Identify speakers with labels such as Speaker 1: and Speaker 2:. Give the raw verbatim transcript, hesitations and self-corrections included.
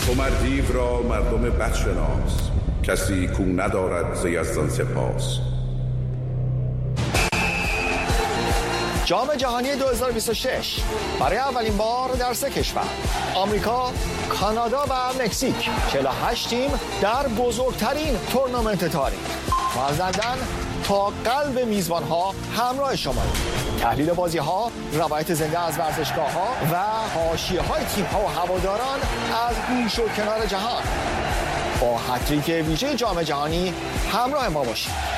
Speaker 1: تو مردیو را مردم بدشناس، کسی کو ندارد ز یزدان سپاس.
Speaker 2: جام جهانی دو هزار و بیست و شش برای اولین بار در سه کشور، آمریکا، کانادا و مکزیک، چهل و هشت تیم در بزرگترین تورنمنت تاریخ. فرزندن تا قلب میزبانها همراه شما. تحلیل بازی ها، روایت زنده از ورزشگاه ها و حاشیه های تیم ها و هواداران از گوش و کنار جهان. با هتریک ویژه جام جهانی همراه ما باشید.